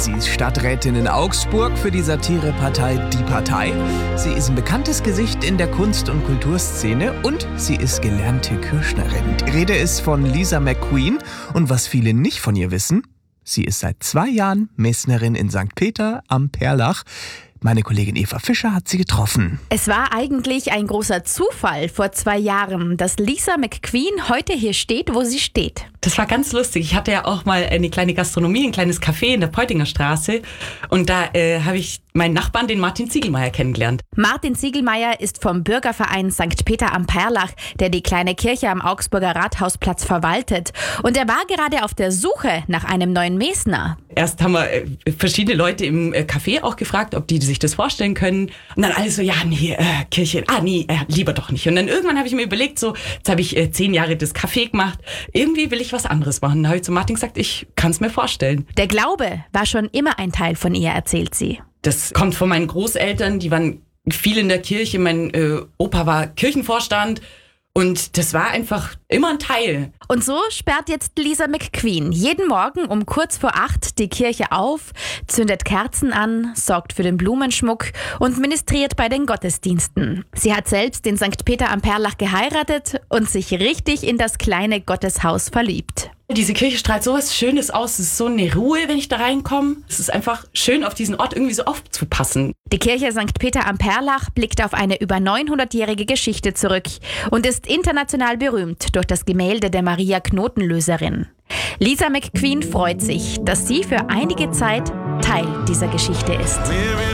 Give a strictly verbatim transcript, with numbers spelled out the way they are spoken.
Sie ist Stadträtin in Augsburg für die Satirepartei Die Partei. Sie ist ein bekanntes Gesicht in der Kunst- und Kulturszene und sie ist gelernte Kürschnerin. Die Rede ist von Lisa McQueen und was viele nicht von ihr wissen, sie ist seit zwei Jahren Messnerin in Sankt Peter am Perlach. Meine Kollegin Eva Fischer hat sie getroffen. Es war eigentlich ein großer Zufall vor zwei Jahren, dass Lisa McQueen heute hier steht, wo sie steht. Das war ganz lustig. Ich hatte ja auch mal eine kleine Gastronomie, ein kleines Café in der Peutinger Straße. Und da äh, habe ich meinen Nachbarn, den Martin Ziegelmeier, kennengelernt. Martin Ziegelmeier ist vom Bürgerverein Sankt Peter am Perlach, der die kleine Kirche am Augsburger Rathausplatz verwaltet. Und er war gerade auf der Suche nach einem neuen Mesner. Erst haben wir äh, verschiedene Leute im äh, Café auch gefragt, ob die sich das vorstellen können. Und dann alles so, ja, nee, äh, Kirche, ah, nee, äh, lieber doch nicht. Und dann irgendwann habe ich mir überlegt, so, jetzt habe ich äh, zehn Jahre das Café gemacht. Irgendwie will ich was anderes machen. Da habe ich zu Martin gesagt, ich kann es mir vorstellen. Der Glaube war schon immer ein Teil von ihr, erzählt sie. Das kommt von meinen Großeltern, die waren viel in der Kirche. Mein äh, Opa war Kirchenvorstand und das war einfach immer ein Teil. Und so sperrt jetzt Lisa McQueen jeden Morgen um kurz vor acht die Kirche auf, zündet Kerzen an, sorgt für den Blumenschmuck und ministriert bei den Gottesdiensten. Sie hat selbst in Sankt Peter am Perlach geheiratet und sich richtig in das kleine Gotteshaus verliebt. Diese Kirche strahlt so was Schönes aus. Es ist so eine Ruhe, wenn ich da reinkomme. Es ist einfach schön, auf diesen Ort irgendwie so aufzupassen. Die Kirche Sankt Peter am Perlach blickt auf eine über neunhundertjährige Geschichte zurück und ist international berühmt durch das Gemälde der Maria Knotenlöserin. Lisa McQueen freut sich, dass sie für einige Zeit Teil dieser Geschichte ist.